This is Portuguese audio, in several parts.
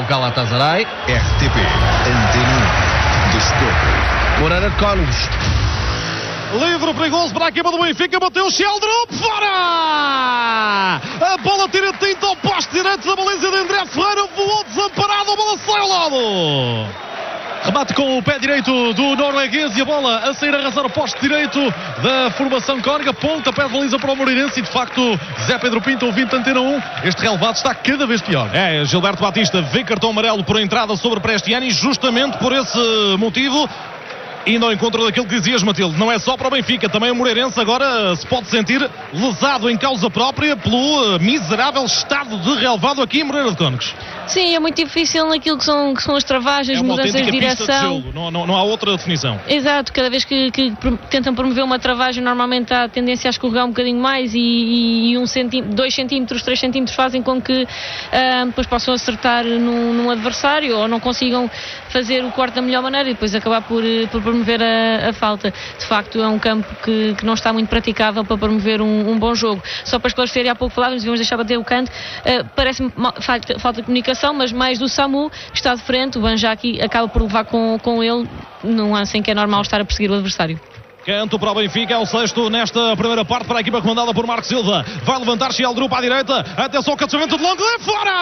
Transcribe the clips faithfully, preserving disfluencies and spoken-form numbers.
Galatasaray. R T P Antena um Desporto. Moreira de Cónegos. Livre perigoso para a equipa do Benfica, bateu o Sheldrup, fora! A bola tira tinta ao poste direito da baliza de André Ferreira, voou desamparado, a bola sai ao lado. Remate com o pé direito do norueguês e a bola a sair a arrasar o poste direito da formação cónica. Ponta, pé de baliza para o Moreirense e de facto Zé Pedro Pinto, ouvinte Antena um, este relevado está cada vez pior. É, Gilberto Batista vê cartão amarelo por entrada sobre Prestiani, justamente por esse motivo. Indo ao encontro daquilo que dizias, Matilde, não é só para o Benfica, também o Moreirense agora se pode sentir lesado em causa própria pelo miserável estado de relevado aqui em Moreira de Cónegos. Sim, é muito difícil naquilo que são, que são as travagens, é uma mudanças de direção. Pista de jogo. Não, não, não há outra definição. Exato, cada vez que, que tentam promover uma travagem, normalmente há tendência a escorregar um bocadinho mais e, e, e um centímetro, dois centímetros, três centímetros fazem com que uh, depois possam acertar num, num adversário ou não consigam fazer o corte da melhor maneira e depois acabar por, por promover a, a falta. De facto, é um campo que, que não está muito praticável para promover um, um bom jogo. Só para esclarecer, e há pouco falávamos, devemos deixar bater o canto, uh, parece-me falta, falta de comunicação, mas mais do Samu, que está de frente. O Banjaki acaba por levar com, com ele num lance em que é normal estar a perseguir o adversário. Canto para o Benfica, é o sexto nesta primeira parte para a equipa comandada por Marco Silva. Vai levantar Sheldrup à direita. Atenção ao cabeceamento de Longley,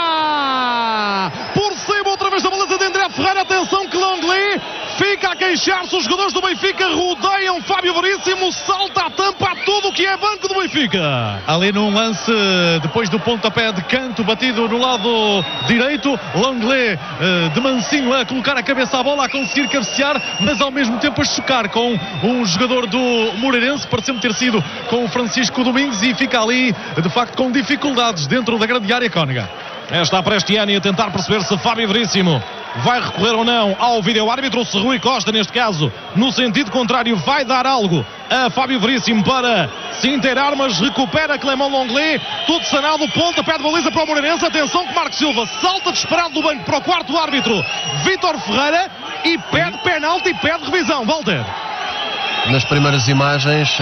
fora! Por cima outra vez da baliza de André Ferreira. Atenção que Longley fica a queixar-se. Os jogadores do Benfica rodeiam Fábio Veríssimo, salta a tampa a tudo o que é banco do Benfica. Ali num lance, depois do pontapé de canto batido no lado direito, Longley de mansinho a colocar a cabeça à bola, a conseguir cabecear, mas ao mesmo tempo a chocar com um jogador do Moreirense, pareceu-me ter sido com o Francisco Domingos, e fica ali de facto com dificuldades dentro da grande área cónica. Está Prestiani a tentar perceber se Fábio Veríssimo vai recorrer ou não ao vídeo-árbitro, se Rui Costa, neste caso, no sentido contrário, vai dar algo a Fábio Veríssimo para se inteirar, mas recupera Clément Longley, tudo sanado, ponta, pé de baliza para o Moreirense. Atenção que Marcos Silva salta desesperado do banco para o quarto árbitro, Vítor Ferreira, e pede penalti e pede revisão. Walter. Nas primeiras imagens,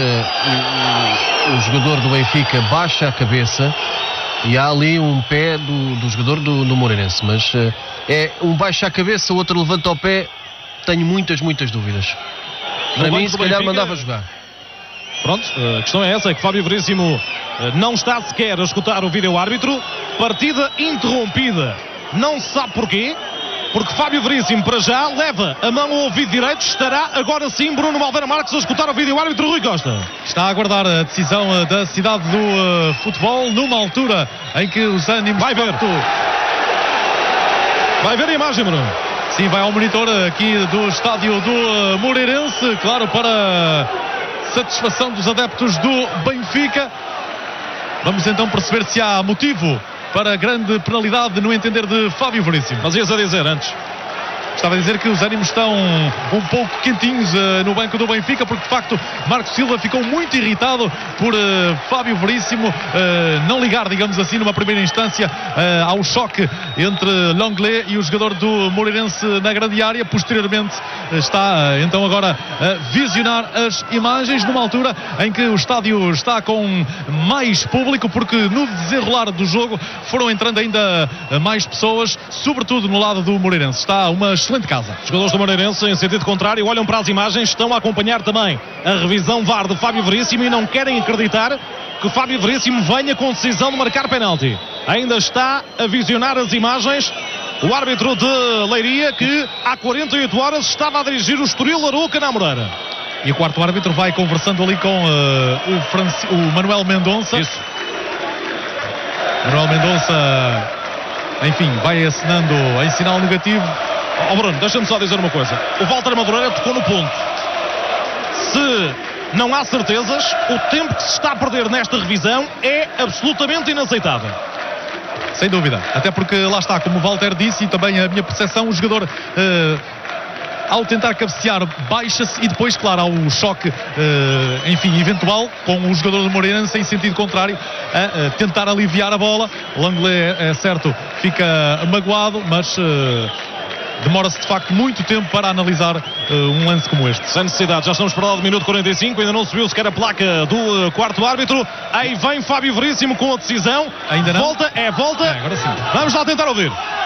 o, o, o jogador do Benfica baixa a cabeça e há ali um pé do, do jogador do, do Moreirense, mas é um baixa a cabeça, o outro levanta o pé. Tenho muitas, muitas dúvidas. Para mim, se calhar mandava jogar. Pronto, a questão é essa, é que Fábio Veríssimo não está sequer a escutar o vídeo-árbitro. Partida interrompida, não se sabe porquê, porque Fábio Veríssimo, para já, leva a mão ao ouvido direito. Estará agora sim Bruno Malveira Marques a escutar o vídeo-árbitro Rui Costa. Está a aguardar a decisão da cidade do uh, futebol, numa altura em que os ânimos... Vai ver. Vai ver a imagem, Bruno. Sim, vai ao monitor aqui do estádio do uh, Moreirense, claro, para satisfação dos adeptos do Benfica. Vamos então perceber se há motivo para a grande penalidade no entender de Fábio Veríssimo. Mas ias a dizer antes? Estava a dizer que os ânimos estão um pouco quentinhos uh, no banco do Benfica, porque de facto Marcos Silva ficou muito irritado por uh, Fábio Veríssimo uh, não ligar, digamos assim, numa primeira instância uh, ao choque entre Longley e o jogador do Moreirense na grande área. Posteriormente uh, está uh, então agora a visionar as imagens numa altura em que o estádio está com mais público, porque no desenrolar do jogo foram entrando ainda uh, mais pessoas, sobretudo no lado do Moreirense. Está uma excelente casa. Os jogadores do Moreirense, em sentido contrário, olham para as imagens, estão a acompanhar também a revisão V A R de Fábio Veríssimo e não querem acreditar que Fábio Veríssimo venha com decisão de marcar penalti. Ainda está a visionar as imagens o árbitro de Leiria, que há quarenta e oito horas estava a dirigir o Estoril Arouca na Moreira. E o quarto árbitro vai conversando ali com uh, o, Franci... o Manuel Mendonça. Isso. Manuel Mendonça, enfim, vai assinando em sinal negativo. Oh Bruno, deixa-me só dizer uma coisa. O Walter Madureira tocou no ponto. Se não há certezas, o tempo que se está a perder nesta revisão é absolutamente inaceitável. Sem dúvida. Até porque lá está, como o Walter disse, e também a minha percepção, o jogador uh, ao tentar cabecear baixa-se e depois, claro, há o choque uh, enfim, eventual com o jogador do Moreirense em sentido contrário a uh, tentar aliviar a bola. Longley, é certo, fica magoado, mas... Uh, demora-se de facto muito tempo para analisar uh, um lance como este. Sem necessidade, já estamos para lá do minuto quarenta e cinco, ainda não subiu sequer a placa do uh, quarto árbitro. Aí vem Fábio Veríssimo com a decisão. Ainda não? Volta, é volta. É, agora sim. Vamos lá tentar ouvir.